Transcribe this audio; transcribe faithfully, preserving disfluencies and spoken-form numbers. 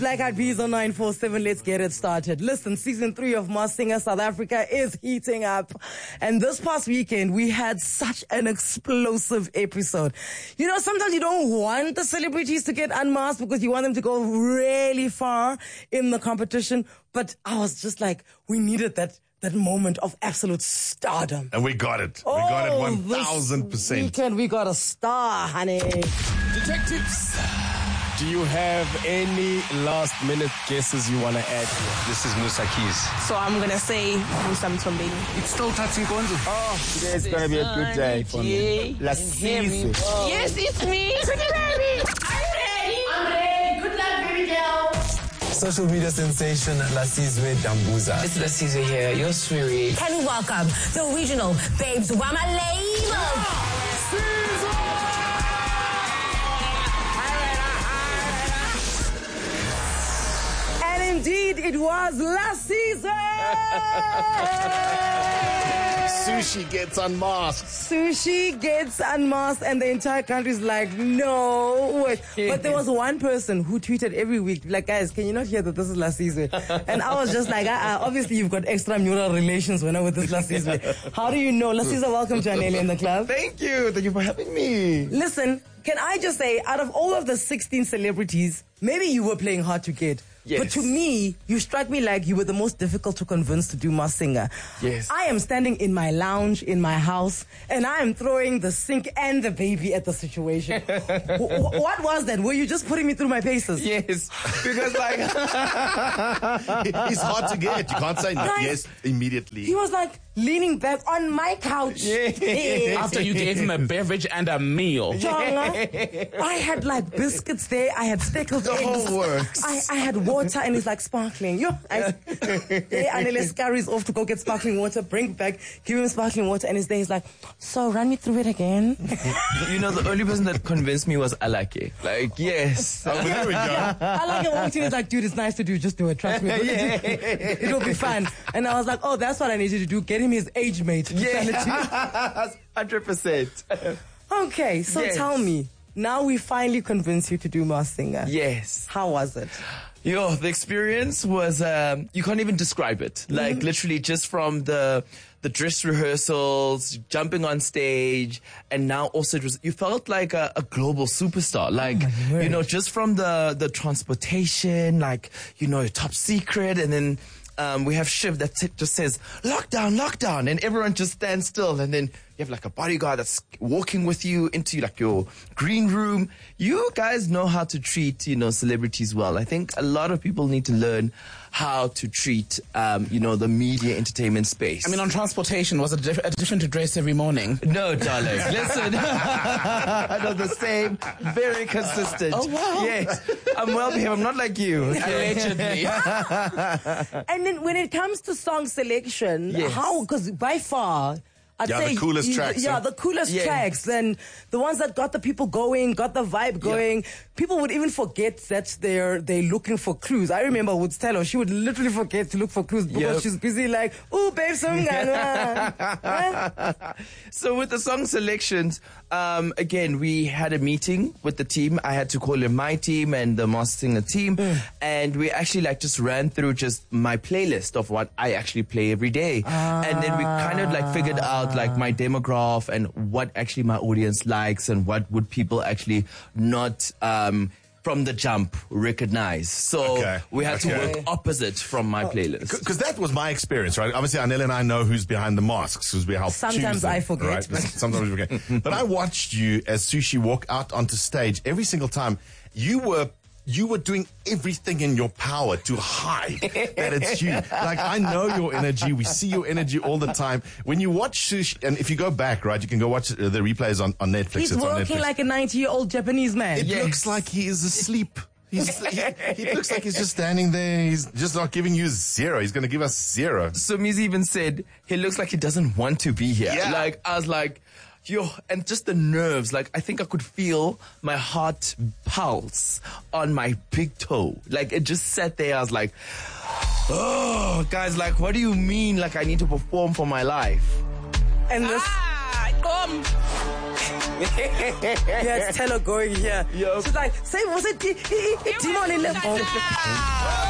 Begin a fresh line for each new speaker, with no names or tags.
Black Eyed Peas on nine four seven. Let's get it started. Listen, season three of Masked Singer South Africa is heating up. And this past weekend, we had such an explosive episode. You know, sometimes you don't want the celebrities to get unmasked because you want them to go really far in the competition. But I was just like, we needed that that moment of absolute stardom.
And we got it.
Oh,
we got it one thousand percent.
Weekend, we got a star, honey.
Detectives, do you have any last minute guesses you want to add here?
This is Musa Keys.
So I'm going to say Musa Mtombeni.
It's still Tatsi Nkonzo.
Oh, today's going to be a good day for me. La Sisi.
Yes, it's me. Good baby. I'm ready.
I'm ready. Good luck, baby girl.
Social media sensation Lasizwe Dambuza.
It's Lasizwe here, you're sweetie.
Can we welcome the original Babes Wamalema?
And indeed, it was last season.
Sushi gets unmasked.
Sushi gets unmasked, and the entire country is like, no. But there was one person who tweeted every week, like, guys, can you not hear that this is last season? And I was just like, uh-uh, obviously you've got extramural relations when I'm with this last season. How do you know? Last season, welcome to Aneli in the club.
Thank you. Thank you for having me.
Listen, can I just say, out of all of the sixteen celebrities, maybe you were playing hard to get.
Yes.
But to me, you strike me like you were the most difficult to convince to do Masked Singer.
Yes.
I am standing in my lounge in my house, and I am throwing the sink and the baby at the situation. w- what was that? Were you just putting me through my paces?
Yes. Because like...
He's hard to get. You can't say no,
Guys,
yes immediately.
He was like leaning back on my couch.
Yeah.
After you gave him a beverage and a meal.
Jonga, I had like biscuits there. I had speckled
The
eggs.
whole works.
I, I had water, and it's like sparkling. Yo, I, yeah, and then scurries off to go get sparkling water, bring it back, give him sparkling water, and his day is like, so run me through it again.
You know, the only person that convinced me was Alake. Like, yes.
Oh, there we go.
I like it walked in, it's like, dude, it's nice to do, just do it, trust me. It'll be fun. And I was like, oh, that's what I need you to do, get him his age mate.
Yes. one hundred percent.
Okay, so
Yes.
tell me, now we finally convinced you to do Masked Singer.
Yes.
How was it?
Yo, the experience was, um, you can't even describe it. Like,
Mm-hmm.
literally just from the, the dress rehearsals, jumping on stage, and now also it was, you felt like a, a global superstar. Like,
Oh
you know, just from the, the transportation, like, you know, top secret, and then, um, we have Shiv that t- just says, lockdown, lockdown, and everyone just stands still, and then you have like a bodyguard that's walking with you into like your green room. You guys know how to treat, you know, celebrities well. I think a lot of people need to learn how to treat, um, you know, the media entertainment space.
I mean, on transportation, was it diff- a different address every morning?
No, darling. Listen. No, the same. Very consistent.
Oh, wow.
Yes. I'm well behaved. I'm not like you.
Allegedly.
And then when it comes to song selection,
Yes.
how, because by far, I'd
Yeah,
say
the coolest
you-
tracks,
Yeah,
huh?
the coolest
Yeah.
tracks, and the ones that got the people going, got the vibe going. People would even forget that they're they're looking for clues. I remember with Stella, she would literally forget to look for clues because
Yep.
she's busy like, ooh, babe, some guy.
So with the song selections, um, again, we had a meeting with the team. I had to call in my team and the Masked Singer team. And we actually like just ran through just my playlist of what I actually play every day. And then we kind of like figured out like my demographic and what actually my audience likes and what would people actually not, um, from the jump recognize. So
Okay.
we had
Okay.
to work opposite from my playlist.
Because that was my experience, right? Obviously, Anel and I know who's behind the masks, who's behind.
Sometimes I forget.
Right? Sometimes we forget. But I watched you as Sushi walk out onto stage every single time. You were you were doing everything in your power to hide that it's you. Like, I know your energy. We see your energy all the time. When you watch Sushi, and if you go back, right, you can go watch uh, the replays on, on Netflix.
He's
it's on
working
Netflix.
like a ninety-year-old Japanese man.
It
Yes.
looks like he is asleep. He's, he, he looks like he's just standing there. He's just not giving you zero. He's going to give us zero.
So Miz even said he looks like he doesn't want to be here.
Yeah.
Like, I was like, yo, and just the nerves. Like, I think I could feel my heart pulse on my big toe. Like, it just sat there. I was like, oh, guys, like, what do you mean? Like, I need to perform for my life?
And this,
Ah, come.
Yeah, it's Taylor going here.
Yo.
She's like, say, was it the demon in the